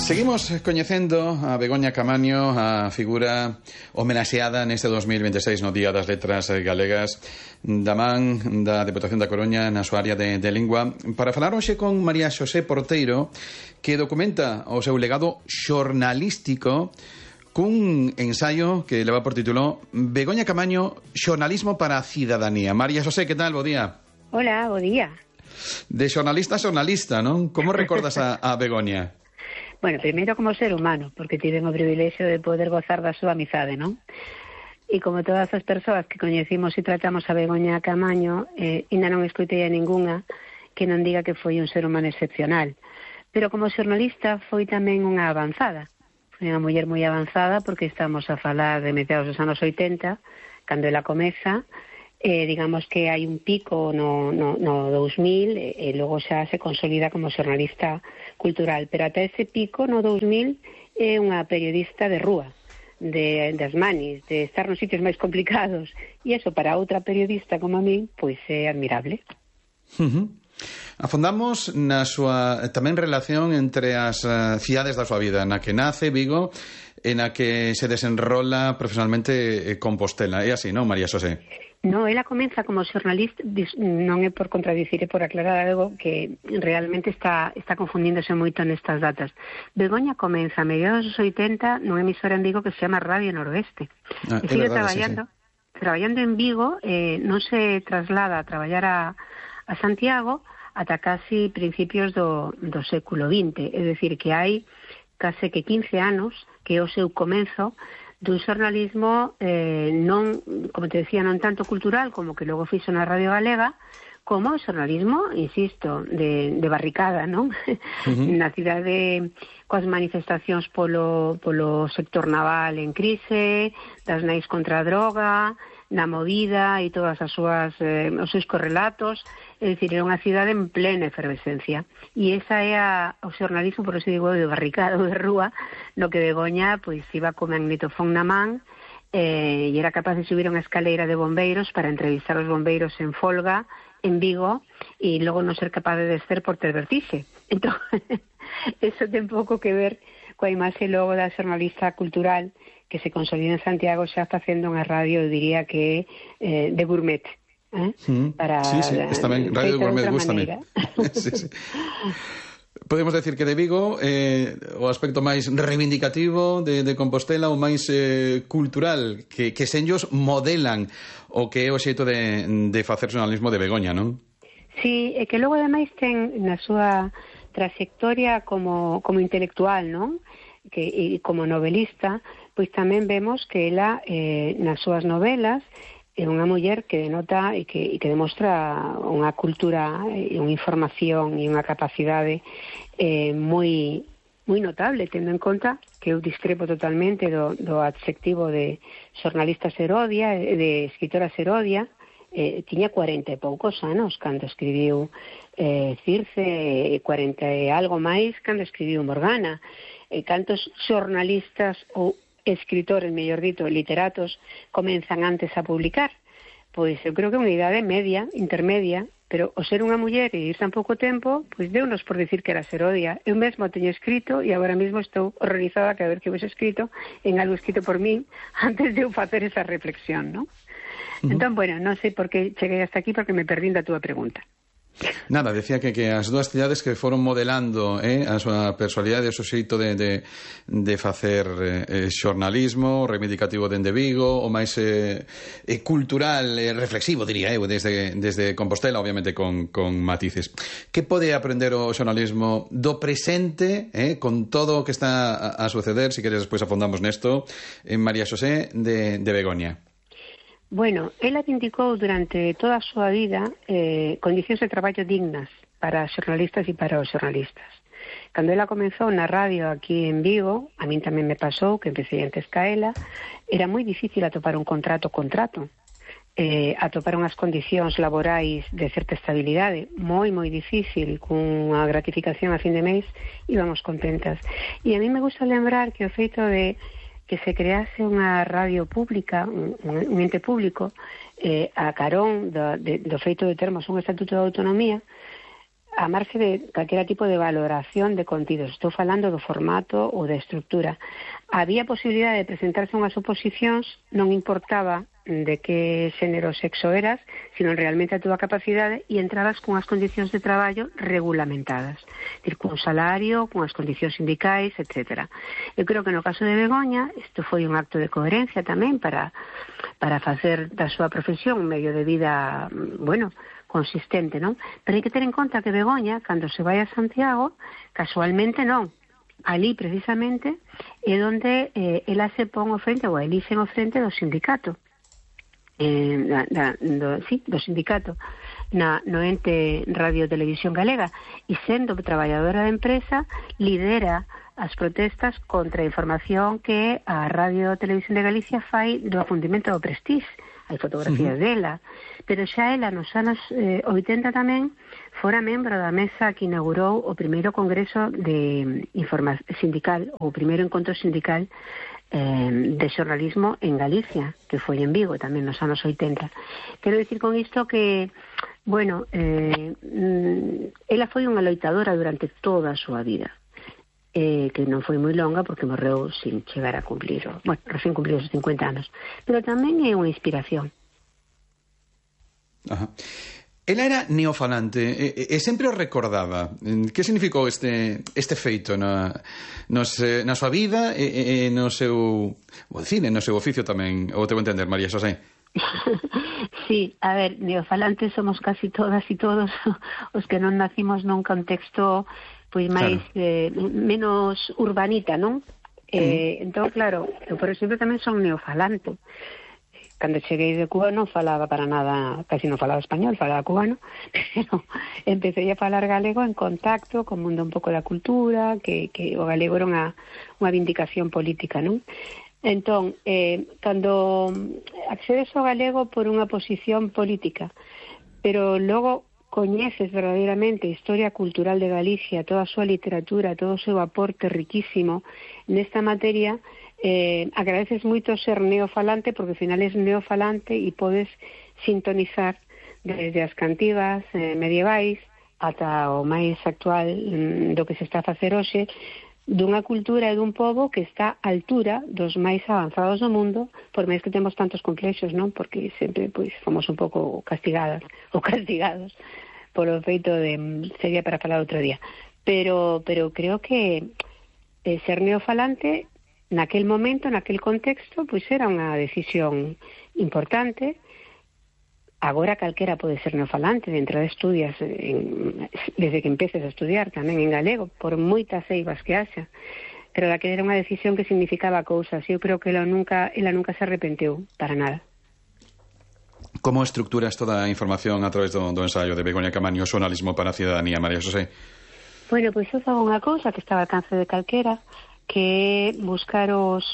Seguimos coñecendo a Begoña Caamaño, a figura homenaxeada neste 2026 no Día das Letras Galegas da man da Deputación da Coruña na súa área de lingua, para falar hoxe con María Xosé Porteiro, que documenta o seu legado xornalístico cun ensaio que leva por título Begoña Caamaño, xornalismo para a cidadanía. María Xosé, que tal? Bo día. Hola, bo día. De xornalista a xornalista, non? Como recordas a Begoña? Bueno, primeiro como ser humano, porque tiven o privilexio de poder gozar da súa amizade, non? E como todas as persoas que coñecimos e tratamos a Begoña Caamaño, ainda non escoitei a ningunha que non diga que foi un ser humano excepcional. Pero como xornalista foi tamén unha avanzada. Foi unha muller moi avanzada porque estamos a falar de mediados dos anos 80, cando ela comeza, digamos que hai un pico no 2000 e logo xa se consolida como xornalista cultural, pero ata ese pico no 2000 é unha periodista de rúa, das manis, de estar nos sitios máis complicados, e eso para outra periodista como a min, pois é admirable. Afondamos na súa tamén relación entre as cidades da súa vida, na que nace Vigo e na que se desenrola profesionalmente Compostela. É así, non, María Xosé? No, ela comeza como xornalista, non é por contradicir, é por aclarar algo que realmente está confundíndose moito nestas datas. Begoña comeza a mediados dos 80 nunha emisora en Vigo que se chama Radio Noroeste. E sigue traballando en Vigo, non se traslada a traballar a Santiago ata casi principios do século XX. É dicir, que hai case que 15 anos que é o seu comenzo dun xornalismo non, como te decía, non tanto cultural como que logo fixo na Radio Galega, como xornalismo, insisto, de barricada, non? Na cidade, coas manifestacións polo sector naval en crise, das nais contra a droga, na movida e todas as súas os seus correlatos. É dicir, era unha cidade en plena efervescencia. E esa é o xornalismo, por eso digo, de barricada ou de rúa, no que Begoña pois iba co magnetofón na man e era capaz de subir unha escaleira de bombeiros para entrevistar os bombeiros en folga en Vigo e logo non ser capaz de descer por ter vertixe. Entón, eso ten pouco que ver coa imaxe logo da xornalista cultural que se consolida en Santiago xa facendo unha radio, eu diría que de gourmet. Para sí, está ben, radio de gourmet, gústame. Sí. Podemos decir que de Vigo o aspecto máis reivindicativo de Compostela, o máis cultural, que senllos modelan o que é o xeito de facer xornalismo de Begoña, non? Sí, e que logo ademais ten na súa trayectoria como intelectual, non? E como novelista, pois tamén vemos que ela nas súas novelas é unha muller que denota e que demostra unha cultura e unha información e unha capacidade moi notable, tendo en conta que eu discrepo totalmente do adxectivo de xornalista serodia, de escritora serodia. Tiña 40 e poucos anos cando escribiu Circe, 40 e algo máis cando escribiu Morgana. Cantos xornalistas ou escritores, mellor dito, literatos, comenzan antes a publicar? Pois eu creo que unha idade media, intermedia, pero o ser unha muller e ir tan pouco tempo, pois deunos por dicir que era serodia. Eu mesmo teño escrito e agora mesmo estou horrorizada que a ver que houvese escrito en algo escrito por min antes de eu facer esa reflexión, non? Entón, bueno, non sei por que cheguei hasta aquí porque me perdín da túa pregunta. Nada, decía que as dúas cidades que foron modelando a súa personalidade, o seu xeito de facer xornalismo reivindicativo dende Vigo, o máis cultural e reflexivo, diría eu, desde Compostela, obviamente con matices. Que pode aprender o xornalismo do presente, con todo o que está a suceder, se queres despois afondamos nesto, en María Xosé de Begoña? Bueno, ela vindicou durante toda a súa vida condicións de traballo dignas para os xornalistas e para os xornalistas. Cando ela comezou na radio aquí en Vigo, a min tamén me pasou, que empecé antes ca ela, era moi difícil atopar un contrato, atopar unhas condicións laborais de certa estabilidade, moi difícil, cunha gratificación a fin de mes, íbamos contentas. E a mí me gusta lembrar que o feito de que se crease unha radio pública, un ente público, a carón do feito de termos un estatuto de autonomía, a marxe de calquera tipo de valoración de contidos. Estou falando do formato ou da estrutura. Había posibilidade de presentarse unhas oposicións, non importaba de que xénero ou sexo eras, sino realmente a túa capacidade, e entrabas cunhas condicións de traballo regulamentadas, decir, cun salario, cunhas condicións sindicais, etc. Eu creo que no caso de Begoña isto foi un acto de coherencia tamén para facer da súa profesión un medio de vida, bueno, consistente, non? Pero hai que ter en conta que Begoña, cando se vai a Santiago, casualmente non. Ali, precisamente, é onde ela se pon o frente, ou elixen o frente do sindicato. Do sindicato no ente Radio Televisión Galega, e sendo traballadora de empresa lidera as protestas contra a información que a Radio Televisión de Galicia fai do afundimento do Prestige. Hai fotografías dela, pero xa ela nos anos 80 tamén fora membro da mesa que inaugurou o primeiro congreso de sindical, o primeiro encontro sindical de xornalismo en Galicia, que foi en Vigo tamén nos anos 80. Quero dicir con isto que, bueno, ela foi unha loitadora durante toda a súa vida, que non foi moi longa porque morreu sin chegar a cumplir, recién cumplir os 50 anos, pero tamén é unha inspiración. Ajá. Ela era neofalante e sempre o recordaba. Que significou este feito na súa vida e no seu cine, no seu oficio tamén, ou te vou entender, María Xosé? Sí, a ver, neofalantes somos casi todas e todos os que non nacimos nun contexto pois máis menos urbanita, non? Entón, claro, eu por exemplo tamén son neofalante. Cando cheguei de Cuba non falaba para nada, casi non falaba español, falaba cubano, pero empecé a falar galego en contacto co mundo un pouco da cultura, que o galego era unha vindicación política, non? Entón, cando accedes ao galego por unha posición política, pero logo coñeces verdadeiramente a historia cultural de Galicia, toda a súa literatura, todo o seu aporte riquísimo nesta materia, agradeces moito ser neofalante, porque ao final és neofalante e podes sintonizar desde as cantigas medievais ata o máis actual do que se está a facer hoxe, dunha cultura e dun pobo que está á altura dos máis avanzados do mundo, por máis que temos tantos complexos, non? Porque sempre pois fomos un pouco castigadas ou castigados polo feito de sería para falar outro día. Pero creo que ser neofalante naquel momento, naquel contexto, pois era unha decisión importante. Agora calquera pode ser neofalante, de entrada estudias desde que empeces a estudiar tamén en galego, por moitas eivas que haxa, pero daquela era unha decisión que significaba cousas, e eu creo que ela nunca se arrepenteu para nada. Como estructuras toda a información a través do ensaio de Begoña Caamaño, Xornalismo para a Cidadanía, María Xosé? Bueno, pois eu fago unha cousa que está ao alcance de calquera, que é buscar os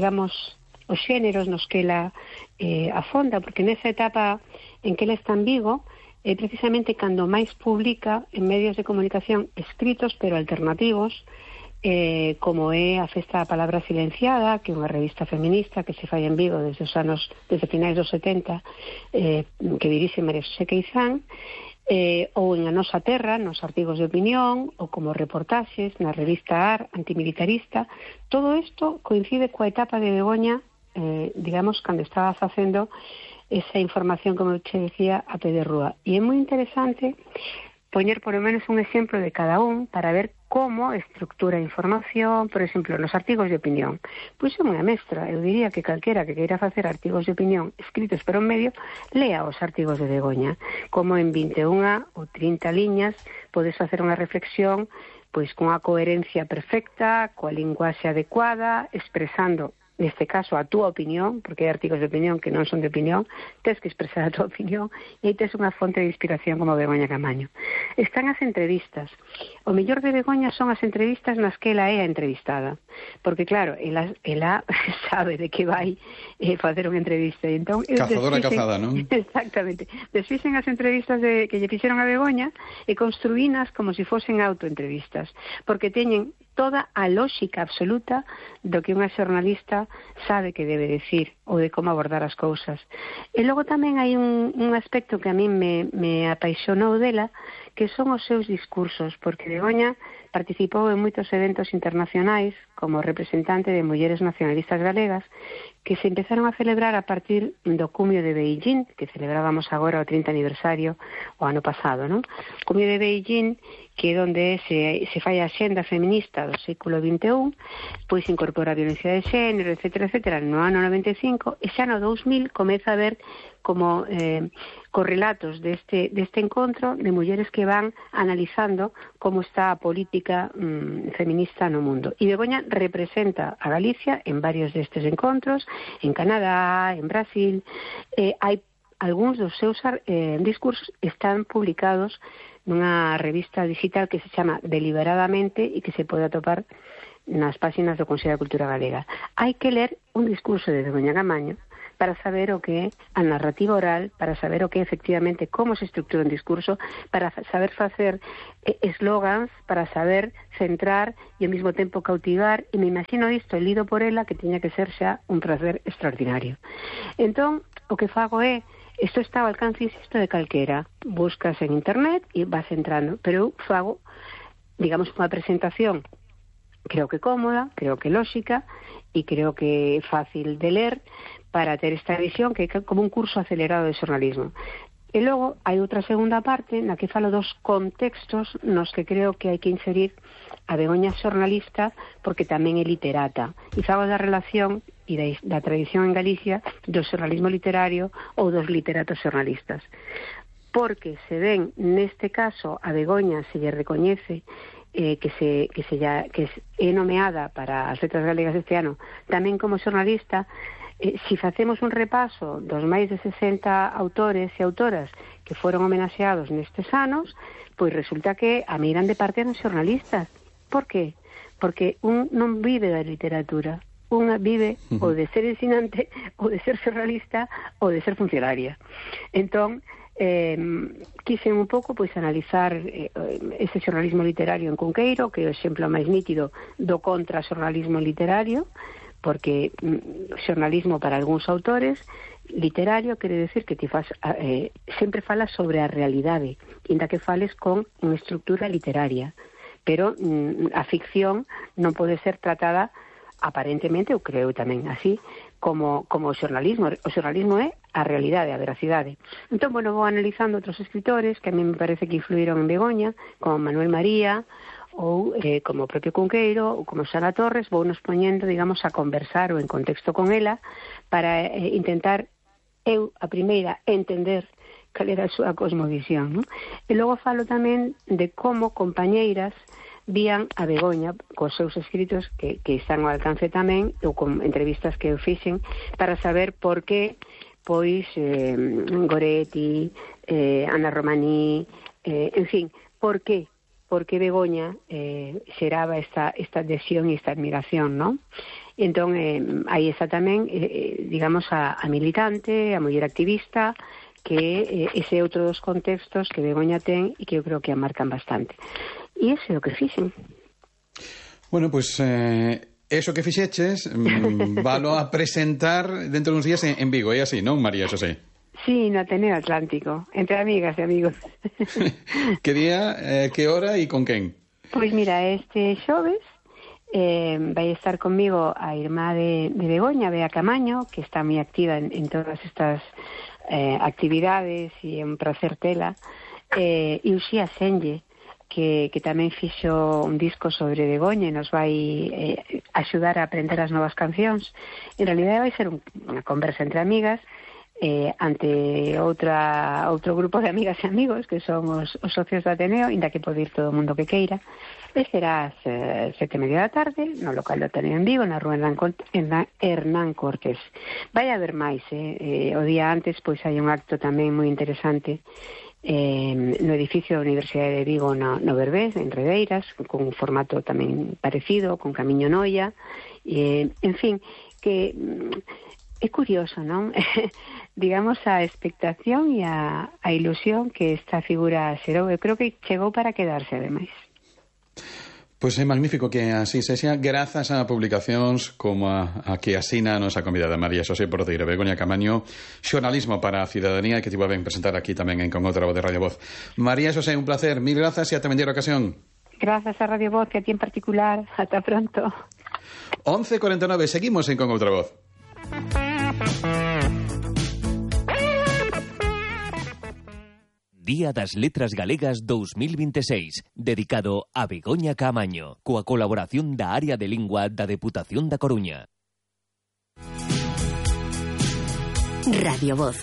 xéneros nos que ela afonda, porque nesa etapa en que ela está en Vigo é precisamente cando máis publica en medios de comunicación escritos pero alternativos, como é a Festa da Palabra Silenciada, que é unha revista feminista que se fai en Vigo desde finais dos 70, que dirixe María Xosé Queizán, ou en A Nosa Terra, nos artigos de opinión, ou como reportaxes na revista AR, antimilitarista. Todo isto coincide coa etapa de Begoña, digamos, cando estaba facendo esa información, como eu che decía, a pé de rúa. E é moi interesante poñer por lo menos un exemplo de cada un para ver como estructura a información, por exemplo, nos artigos de opinión. Pois é unha mestra, eu diría que calquera que queira facer artigos de opinión escritos por un medio, lea os artigos de Begoña, como en 21 ou 30 liñas podes facer unha reflexión pois con a coherencia perfecta, coa linguaxe adecuada, expresando neste caso a túa opinión, porque hai artigos de opinión que non son de opinión, tens que expresar a túa opinión, e aí tens unha fonte de inspiración como Begoña Caamaño. Están as entrevistas. O mellor de Begoña son as entrevistas nas que ela é a entrevistada, porque claro, ela sabe de que vai facer unha entrevista. E entón, cazadora cazada, non? Exactamente. Desfixen as entrevistas que lle fixeron a Begoña e construínas como se fosen autoentrevistas, porque teñen toda a lógica absoluta do que unha xornalista sabe que debe decir ou de como abordar as cousas. E logo tamén hai un aspecto que a mí me apaixonou dela, que son os seus discursos, porque Begoña participou en moitos eventos internacionais como representante de mulleres nacionalistas galegas que se empezaron a celebrar a partir do cumio de Beijing, que celebrábamos agora o 30 aniversario o ano pasado, non? O cumio de Beijing, que é onde se fai a xenda feminista do século XXI, pois incorpora a violencia de xénero, etcétera, etcétera, no ano 95, e xa no 2000 comeza a ver como correlatos deste encontro de mulleres que van analizando como está a política feminista no mundo. E Begoña representa a Galicia en varios destes encontros, en Canadá, en Brasil. Hai algúns dos seus discursos están publicados nunha revista digital que se chama Deliberadamente e que se pode atopar nas páxinas do Consello da Cultura Galega. Hai que ler un discurso de Begoña Camaño para saber o que é a narrativa oral, para saber o que é efectivamente como se estructura un discurso, para saber facer eslogans, para saber centrar e ao mesmo tempo cautivar, e me imagino isto lido por ela que tiña que ser xa un prazer extraordinario. Entón, o que fago é, isto está ao alcance, insisto, de calquera, buscas en internet e vas entrando, pero eu fago, digamos, unha presentación creo que cómoda, creo que lógica e creo que fácil de ler para ter esta visión que é como un curso acelerado de xornalismo. E logo hai outra segunda parte na que falo dos contextos nos que creo que hai que inserir a Begoña xornalista porque tamén é literata. E fago da relación e da tradición en Galicia do xornalismo literario ou dos literatos xornalistas. Porque se ven neste caso a Begoña se lle recoñece que é nomeada para as Letras Galegas este ano tamén como xornalista. Si facemos un repaso dos máis de 60 autores e autoras que foron homenaxeados nestes anos, pois resulta que a miran de parte nos xornalistas. Por qué? Porque un non vive da literatura, unha vive ou de ser ensinante, ou de ser xornalista, ou de ser funcionaria. Entón, quise un pouco pois analizar ese xornalismo literario en Cunqueiro, que é o exemplo máis nítido do contra-xornalismo literario, porque xornalismo para algúns autores literario quere decir que ti faz, sempre falas sobre a realidade, inda que fales con unha estructura literaria, pero a ficción non pode ser tratada aparentemente, eu creo tamén así, como o xornalismo. O xornalismo é a realidade, a veracidade. Entón, bueno, vou analizando outros escritores que a mí me parece que influíron en Begoña, como Manuel María, ou como o propio Cunqueiro, ou como Sara Torres, vou nos poñendo, digamos, a conversar ou en contexto con ela para intentar, eu, a primeira, entender cal era a súa cosmovisión, non? E logo falo tamén de como compañeiras vían a Begoña cos seus escritos que están ao alcance tamén, ou con entrevistas que eu fixen, para saber por que, pois, Goretti, Ana Romaní, en fin, por que Begoña xeraba esta adhesión e esta admiración, non? Entón, aí está tamén, digamos, a militante, a muller activista, que ese é outro dos contextos que Begoña ten e que eu creo que a marcan bastante. E ese é o que fixen. Bueno, pois eso que fixeches valo a presentar dentro duns días en Vigo, é así, non, María Xosé? Sí, no Ateneo Atlántico, entre amigas e amigos. Que día, que hora e con quen? Pois mira, este xoves vai estar conmigo a irmá de Begoña, Bea Camaño, que está moi activa en todas estas actividades e é un placer tela, e Uxía Senlle, que tamén fixo un disco sobre Begoña e nos vai axudar a aprender as novas cancións. En realidad vai ser unha conversa entre amigas ante outro grupo de amigas e amigos que son os socios do Ateneo, inda que pode ir todo o mundo que queira. E será ás 7:30 da tarde no local do Ateneo en Vigo, na rúa Hernán Cortés. Vai haber máis, o día antes pois hai un acto tamén moi interesante no edificio da Universidade de Vigo no Berbés, en Redeiras, con un formato tamén parecido, con Camiño Noia, en fin, que é curioso, non? Digamos, a expectación e a ilusión que esta figura xerou. Eu creo que chegou para quedarse, ademais. Pois é magnífico que así sexa, grazas a publicacións como a que asina a nosa convidada María Xosé Porteiro, Begoña Camaño, xornalismo para a cidadanía, que te iba a ben presentar aquí tamén en Con outra voz de Radio Voz. María Xosé, un placer, mil grazas e ata vendera ocasión. Grazas a Radio Voz e a ti en particular. Ata pronto. 11:49, seguimos en Con outra voz. Día das Letras Galegas 2026, dedicado a Begoña Camaño, coa colaboración da Área de Lingua da Deputación da Coruña. Radio Voz.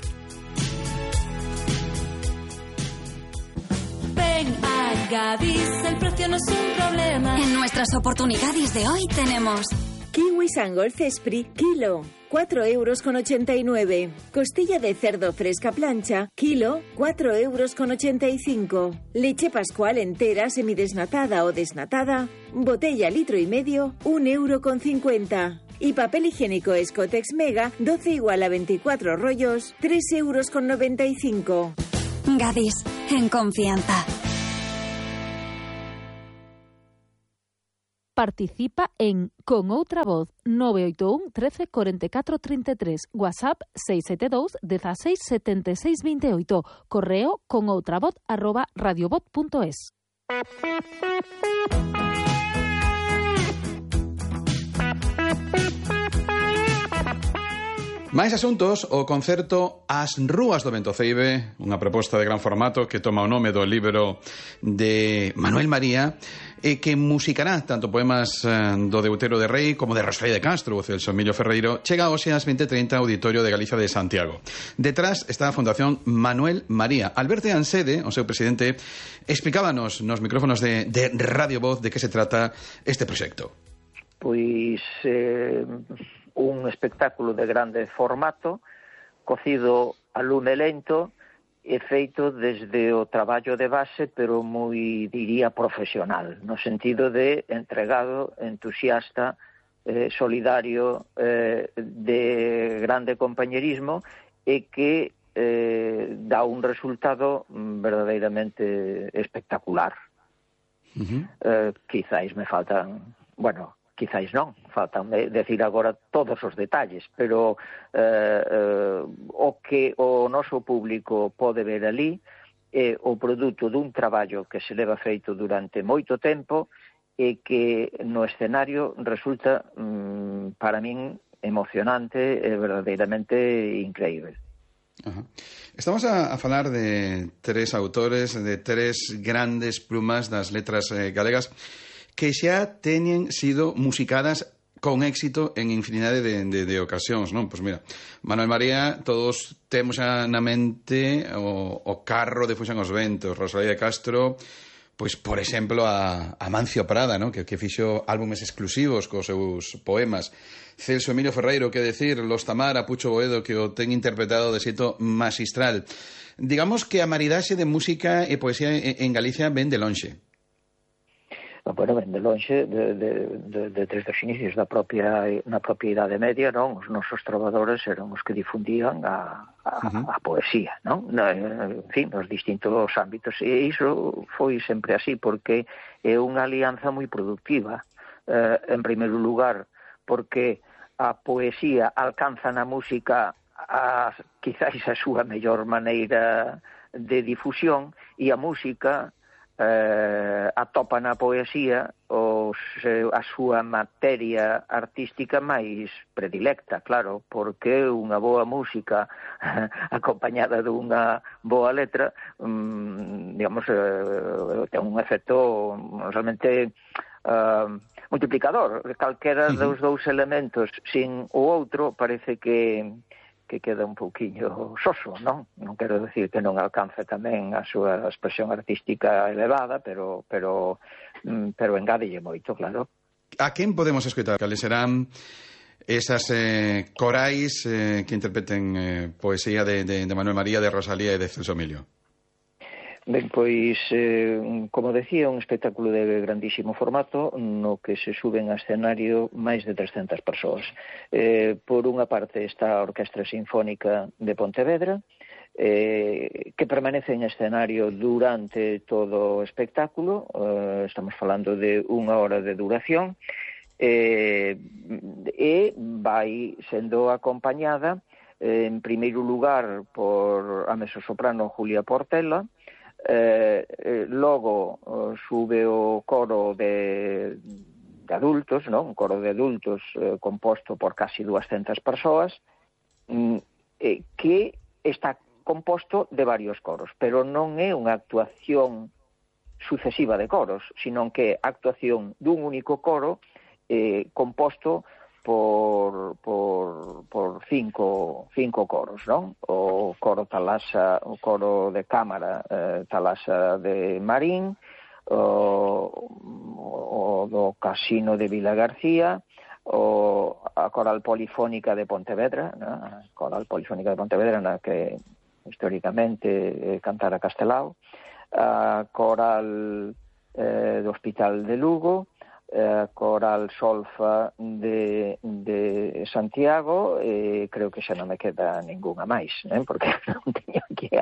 Ven a Gadis, el precio no es un problema. En nuestras oportunidades de hoy tenemos Kiwi Sangol Cespri, kilo, 4,89 €. Costilla de cerdo fresca plancha, kilo, 4,85 €. Leche Pascual entera semidesnatada o desnatada, botella 1,5 litros, 1,50 €. Y papel higiénico Escotex Mega, 12 igual a 24 rollos, 3,95 €. Gadis, en confianza. Participa en Con outra voz 981 13 44 33, WhatsApp 672 16 76 28, correo conoutravoz@radiovoz.es. Máis asuntos, o concerto As Rúas do Ventoceibe, unha proposta de gran formato que toma o nome do libro de Manuel María e que musicará tanto poemas do Deutero de Rei como de Rosalía de Castro ou Celso Emilio Ferreiro. Chega hoxe ás 20:30 Auditorio de Galicia de Santiago. Detrás está a Fundación Manuel María. Alberto Ansede, o seu presidente, explicábanos nos micrófonos de Radio Voz de que se trata este proxecto. Pois un espectáculo de grande formato, cocido a lume lento e feito desde o traballo de base, pero moi, diría, profesional, no sentido de entregado, entusiasta, solidario, de grande compañerismo e que dá un resultado verdadeiramente espectacular. Quizáis me faltan, bueno, quizáis non, faltan decir agora todos os detalles, pero o que o noso público pode ver ali é o produto dun traballo que se leva feito durante moito tempo e que no escenario resulta, para min, emocionante e verdadeiramente increíble. Ajá. Estamos a falar de tres autores, de tres grandes plumas das letras galegas que xa teñen sido musicadas con éxito en infinidade de ocasións, non? Pois mira, Manuel María, todos temos xa na mente o carro de Fuxan os ventos, Rosalía de Castro, pois, por exemplo, a Amancio Prada, non? Que fixo álbumes exclusivos cos seus poemas. Celso Emilio Ferreiro, que decir, Los Tamara, Pucho Boedo, que o ten interpretado de xeito magistral. Digamos que a maridaxe de música e poesía en Galicia ven de lonxe. Bueno, ben de lonxe desde os inicios na propia Idade Media, non? Os nosos trovadores eran os que difundían a poesía, non? En fin, nos distintos ámbitos, e iso foi sempre así, porque é unha alianza moi productiva. En primeiro lugar, porque a poesía alcanza na música quizáis a súa mellor maneira de difusión, e a música atopa na poesía a súa materia artística máis predilecta, claro, porque unha boa música acompañada dunha boa letra, digamos, ten un efecto realmente multiplicador. Calquera dos dous elementos sin o outro parece que queda un pouquiño soso, non? Non quero decir que non alcance tamén a súa expresión artística elevada, pero engádelle moito, claro. A quen podemos escoitar? Cales serán esas corais que interpreten poesía de Manuel María, de Rosalía e de Celso Emilio? Ben, pois, como decía, un espectáculo de grandísimo formato no que se suben a escenario máis de 300 persoas. Por unha parte está a Orquestra Sinfónica de Pontevedra, que permanece en escenario durante todo o espectáculo, estamos falando de 1 hora de duración, e vai sendo acompañada en primeiro lugar por a mezzosoprano Julia Portela, logo sube o coro de adultos, non? Un coro de adultos composto por casi 200 persoas, que está composto de varios coros, pero non é unha actuación sucesiva de coros, sino que é a actuación dun único coro composto por cinco coros, non? O coro Talasa, o coro de cámara Talasa de Marín, o do Casino de Vila García, a Coral Polifónica de Pontevedra, a Coral Polifónica de Pontevedra, na que históricamente cantara Castelao, a Coral do Hospital de Lugo, Coral Solfa de Santiago, creo que xa non me queda ningunha máis, porque non teño aquí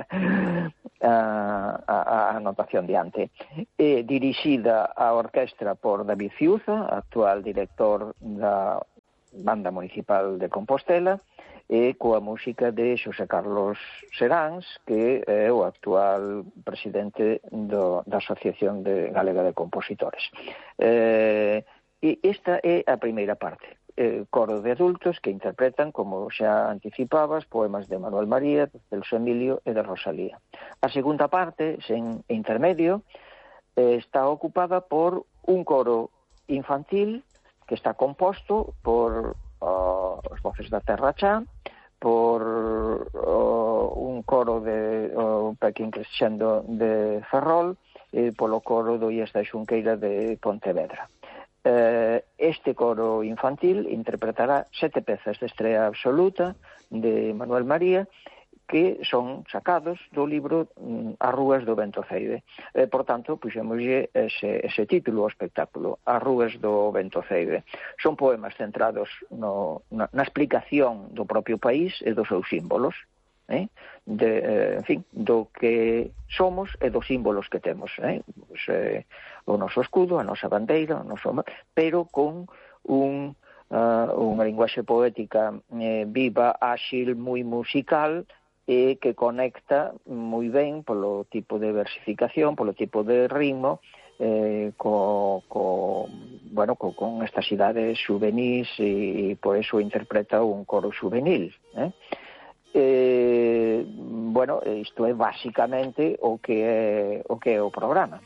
a anotación diante. Dirixida a orquestra por David Ciuza, actual director da Banda Municipal de Compostela, e coa música de Xosé Carlos Seráns, que é o actual presidente da Asociación Galega de Compositores. E esta é a primeira parte, coro de adultos que interpretan, como xa anticipabas, poemas de Manuel María, de Celso Emilio e de Rosalía. A segunda parte, sen intermedio, está ocupada por un coro infantil que está composto por as voces da Terra Chá, por un coro de Pequín Crescendo de Ferrol e polo coro do Ies da Xunqueira de Pontevedra. Este coro infantil interpretará 7 pezas de estrea absoluta de Manuel María, que son sacados do libro As Rúas do Ventoceide. Por tanto, puxémoslle ese título ao espectáculo, As Rúas do Ventoceide. Son poemas centrados na explicación do propio país e dos seus símbolos, en fin, do que somos e dos símbolos que temos, o noso escudo, a nosa bandeira, pero con unha linguaxe poética viva, áxil, moi musical, e que conecta moi ben polo tipo de versificación, polo tipo de ritmo, con estas idades juvenís, e por eso interpreta un coro juvenil. Isto é basicamente o que é o programa.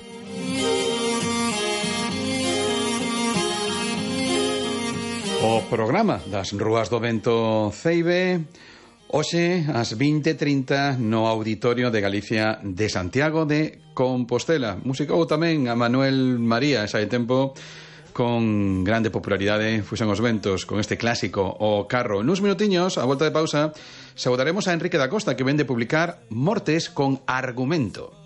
O programa das Rúas do Ventoceide, hoxe, ás 20:30, no Auditorio de Galicia de Santiago de Compostela. Musicou tamén a Manuel María, xa hai tempo, con grande popularidade, fuxen os ventos con este clásico, O Carro. Nuns minutiños, a volta de pausa, saudaremos a Enrique da Costa, que vende publicar Mortes con Argumento.